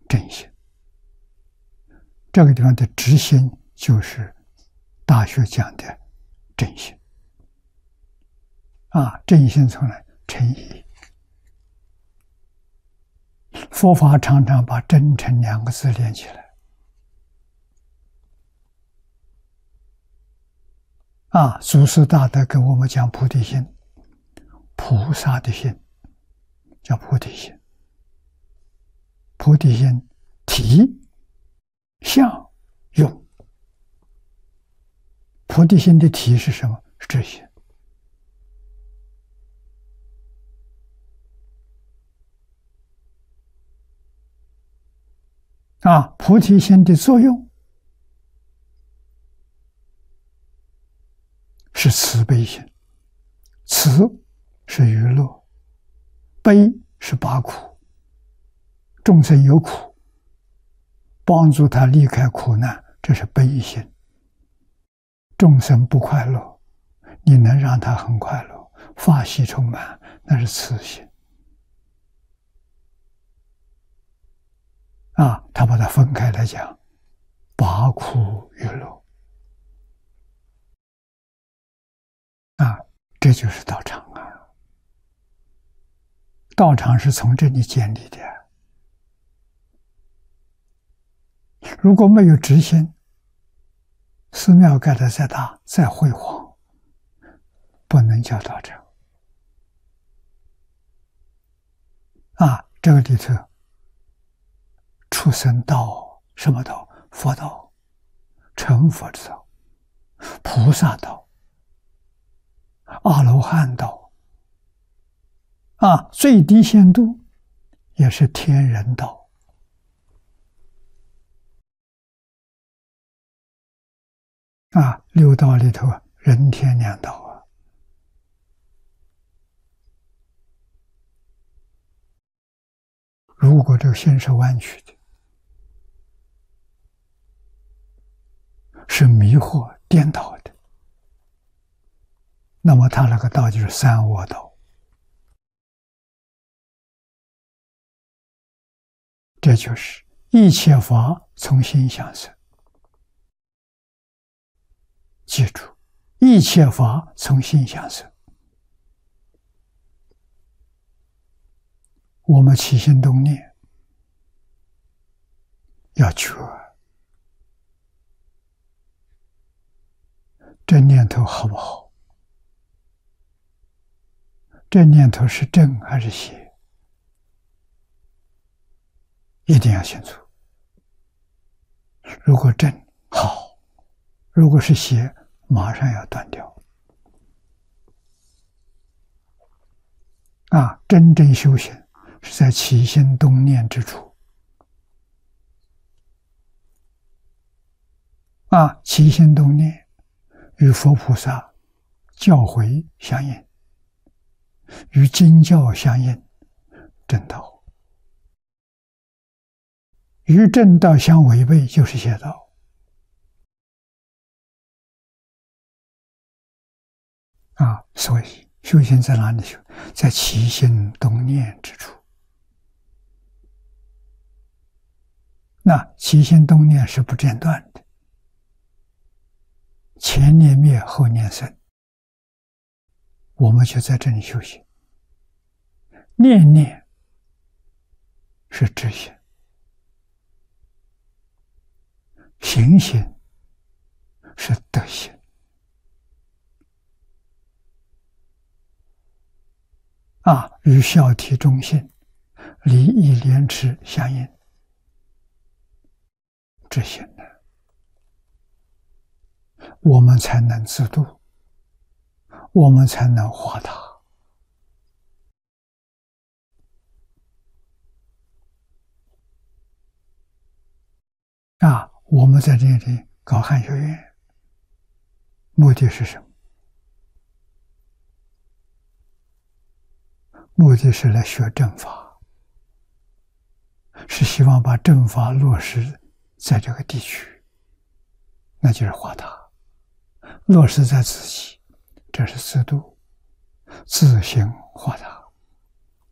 正心。这个地方的直心就是《大学》讲的正心。正心从来诚意。佛法常常把真诚两个字连起来。祖师大德给我们讲菩提心，菩萨的心叫菩提心。菩提心体、相、用。菩提心的体是什么？是这些。菩提心的作用是慈悲心，慈是娱乐，悲是拔苦。众生有苦，帮助他离开苦难，这是悲心。众生不快乐，你能让他很快乐，法喜充满，那是慈心。他把它分开来讲，拔苦娱乐。这就是道场啊！道场是从这里建立的。如果没有直心，寺庙盖得再大再辉煌，不能叫道场。这个里头，畜生道、什么道？佛道、成佛之道、菩萨道、阿罗汉道，最低限度也是天人道。六道里头人天两道如果这个心是弯曲的，是迷惑颠倒的，那么他那个道就是三恶道。这就是一切法从心想生。记住，一切法从心想生。我们起心动念要觉，这念头好不好？这念头是正还是邪？一定要清楚。如果正好，如果是邪，马上要断掉。真正修行是在起心动念之处。起心动念与佛菩萨教诲相应，与经教相应，正道。与正道相违背就是邪道。所以修行在哪里修？在起心动念之处。那起心动念是不间断的，前念灭，后念生。我们就在这里修行。念念是知心，行心是德心。与孝悌忠信、礼义廉耻相应，知心的，我们才能自度，我们才能化他。我们在这里搞汉学院，目的是什么？目的是来学正法，是希望把正法落实在这个地区，那就是化他；落实在自己，这是自度，自行化他。